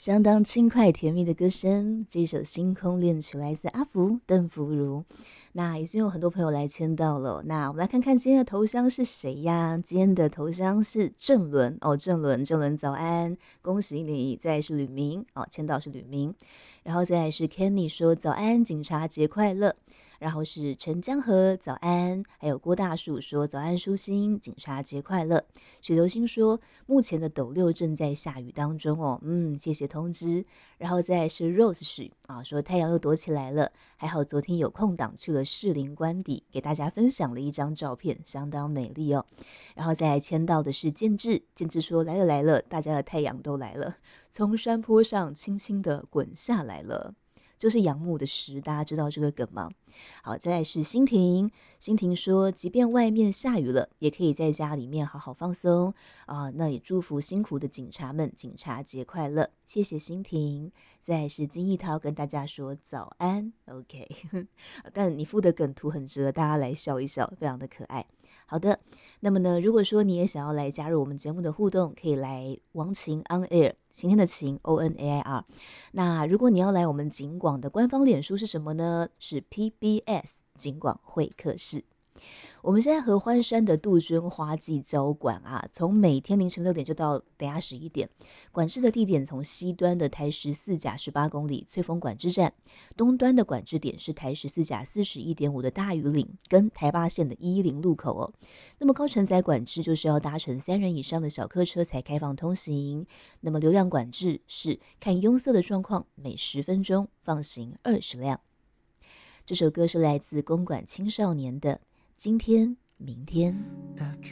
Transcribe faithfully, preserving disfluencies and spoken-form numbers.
相当轻快甜蜜的歌声，这一首《星空恋曲》来自阿福邓福如。那已经有很多朋友来签到了，那我们来看看今天的头像是谁呀？今天的头像是郑伦哦，郑伦，郑伦早安，恭喜你！再来是吕明哦，签到是吕明，然后再来是 Kenny 说早安，警察节快乐。然后是陈江河早安，还有郭大树说早安舒心，警察节快乐。许流星说目前的斗六正在下雨当中哦，嗯，谢谢通知。然后再来是 Rose 许啊，说太阳又躲起来了，还好昨天有空档去了士林官邸，给大家分享了一张照片，相当美丽哦。然后再来签到的是建志，建志说来了来了，大家的太阳都来了，从山坡上轻轻的滚下来了。就是杨牧的诗，大家知道这个梗吗？好，再来是欣婷，欣婷说，即便外面下雨了，也可以在家里面好好放松啊。那也祝福辛苦的警察们，警察节快乐，谢谢欣婷。再来是金一涛跟大家说早安 ，OK 但你附的梗图很值得大家来笑一笑，非常的可爱。好的，那么呢，如果说你也想要来加入我们节目的互动，可以来王晴 on air。晴天的晴 O N A I R。 那如果你要来我们警广的官方脸书是什么呢？是 P B S 警广会客室。我们现在合欢山的杜鹃花季交管啊，从每天凌晨六点就到等下十一点。管制的地点从西端的台十四甲十八公里翠峰管制站，东端的管制点是台十四甲四十一点五的大屿岭跟台八线的一一零路口哦。那么高承载管制就是要搭乘三人以上的小客车才开放通行。那么流量管制是看拥塞的状况，每十分钟放行二十辆。这首歌是来自公馆青少年的今天明天。